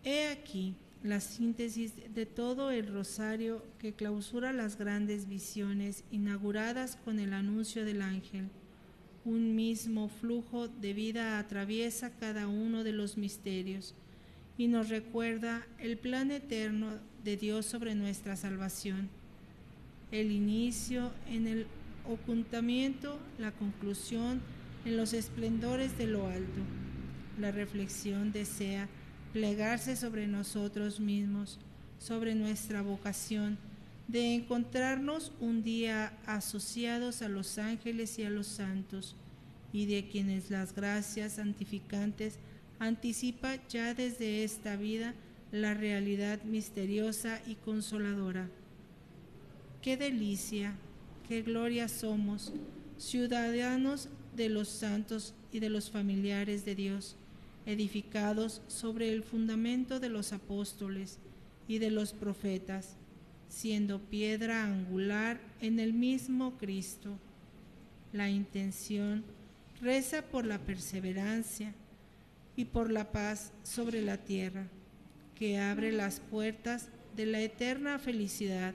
He aquí la síntesis de todo el rosario que clausura las grandes visiones inauguradas con el anuncio del ángel. Un mismo flujo de vida atraviesa cada uno de los misterios y nos recuerda el plan eterno de Dios sobre nuestra salvación. El inicio en el ocultamiento, la conclusión en los esplendores de lo alto. La reflexión desea plegarse sobre nosotros mismos, sobre nuestra vocación, de encontrarnos un día asociados a los ángeles y a los santos, y de quienes las gracias santificantes anticipa ya desde esta vida la realidad misteriosa y consoladora. ¡Qué delicia, qué gloria somos, ciudadanos de los santos y de los familiares de Dios, edificados sobre el fundamento de los apóstoles y de los profetas, siendo piedra angular en el mismo Cristo! La intención reza por la perseverancia y por la paz sobre la tierra, que abre las puertas de la eterna felicidad.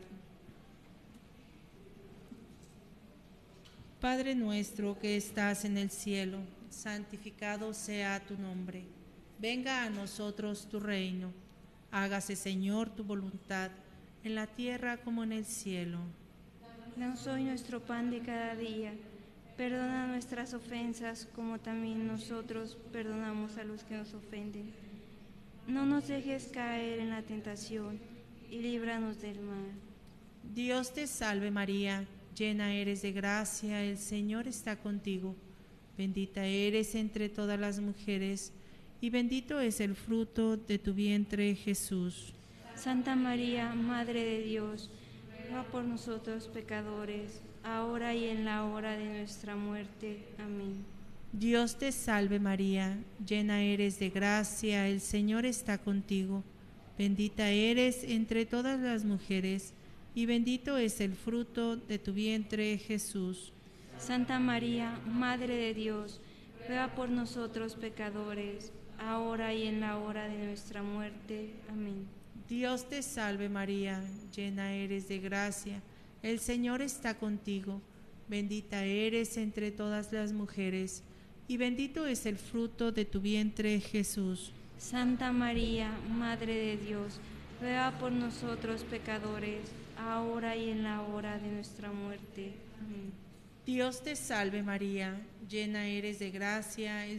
Padre nuestro que estás en el cielo, santificado sea tu nombre. Venga a nosotros tu reino. Hágase, Señor, tu voluntad, en la tierra como en el cielo. Danos hoy nuestro pan de cada día. Perdona nuestras ofensas, como también nosotros perdonamos a los que nos ofenden. No nos dejes caer en la tentación, y líbranos del mal. Dios te salve María, llena eres de gracia, el Señor está contigo. Bendita eres entre todas las mujeres, y bendito es el fruto de tu vientre, Jesús. Santa María, Madre de Dios, ruega por nosotros pecadores, ahora y en la hora de nuestra muerte. Amén. Dios te salve María, llena eres de gracia, el Señor está contigo. Bendita eres entre todas las mujeres, y bendito es el fruto de tu vientre, Jesús. Santa María, Madre de Dios, ruega por nosotros pecadores, ahora y en la hora de nuestra muerte. Amén. Dios te salve María, llena eres de gracia, el Señor está contigo. Bendita eres entre todas las mujeres, y bendito es el fruto de tu vientre, Jesús. Santa María, Madre de Dios, ruega por nosotros pecadores, ahora y en la hora de nuestra muerte. Amén. Dios te salve María, llena eres de gracia, el